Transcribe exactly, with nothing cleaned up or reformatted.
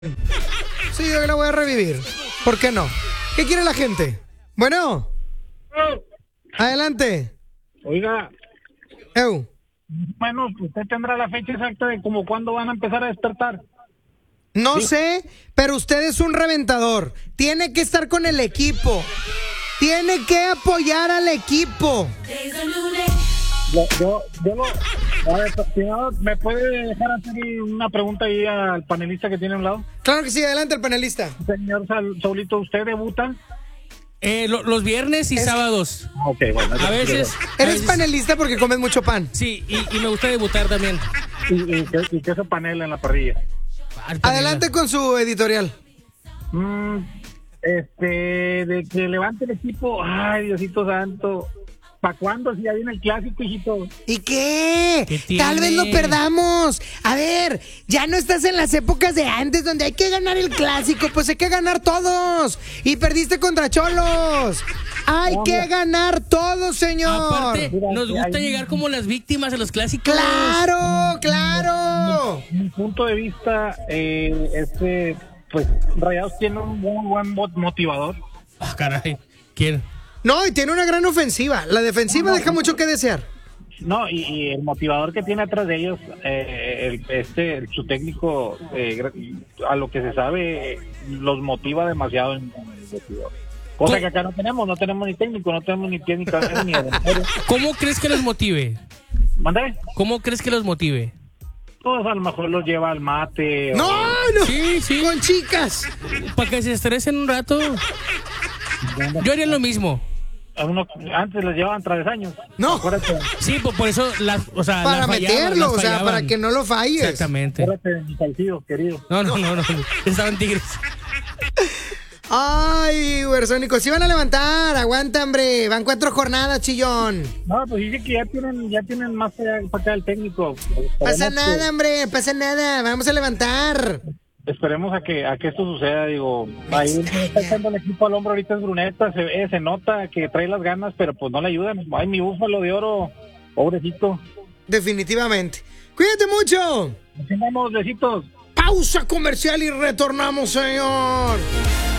Sí, yo la voy a revivir. ¿Por qué no? ¿Qué quiere la gente? Bueno. Adelante. Oiga. Eu. Bueno, usted tendrá la fecha exacta de como cuándo van a empezar a despertar. No ¿Sí? sé, pero usted es un reventador. Tiene que estar con el equipo. Tiene que apoyar al equipo. Yo, yo, yo lo... A ver, señor, ¿me puede dejar hacer una pregunta ahí al panelista que tiene a un lado? Claro que sí, adelante el panelista. Señor Saulito, ¿usted debuta? Eh, lo, los viernes y Es... sábados. Ok, bueno. A veces... Eres a veces... panelista porque comes mucho pan. Sí, y, y me gusta debutar también. ¿Y, y, qué, y qué es panela en la parrilla? Adelante con su editorial. Mm, este, de que levante el equipo, ay, Diosito santo. ¿Para cuándo? Si ya viene el clásico, hijito. ¿Y qué? ¿Qué Tal vez tiene? lo perdamos. A ver, ya no estás en las épocas de antes donde hay que ganar el clásico, pues hay que ganar todos. Y perdiste contra Cholos. Hay No, que mira. ganar todos, señor. Aparte, Mira, nos gusta ahí- llegar como las víctimas de los clásicos. Claro, claro. Mi punto de vista, eh, este, pues Rayados tiene un muy buen mo- motivador. Ah, caray. ¿Quién? No, y tiene una gran ofensiva. La defensiva deja mucho que desear. No, y, y el motivador que tiene atrás de ellos, eh, el, este, el- su técnico, eh, a lo que se sabe, los motiva demasiado en, en el vestidor. Cosa que acá no tenemos, no tenemos ni técnico, no tenemos ni pie ni cabeza ni delantero. ¿Cómo crees que los motive? ¿Mandé? ¿Cómo crees que los motive? Todos a lo mejor los lleva al mate. No, o- no. Sí, sí. Con chicas. Para que se estresen un rato. Yo haría lo mismo. a uno, antes les llevaban travesaños. No. Acuérdate, Sí, pues por eso las, o sea, Para las fallaban, meterlo, las o sea, fallaban. para que no lo falles. Exactamente. acuérdate de mi Salcido, querido. No, no, no, no. Estaban tigres. Ay, Guersónico, sí van a levantar, aguanta, hombre. Van cuatro jornadas, chillón. No, pues dice que ya tienen, ya tienen más allá, para acá el técnico. Pasa Esperemos nada, que- hombre, pasa nada. Vamos a levantar. Esperemos a que a que esto suceda, digo, ahí está echando el equipo al hombro ahorita es Bruneta, se, eh, se nota que trae las ganas, pero pues no le ayudan. Ay, mi búfalo de oro, pobrecito. Definitivamente. Cuídate mucho. Nos vemos, besitos. Pausa comercial y retornamos, señor.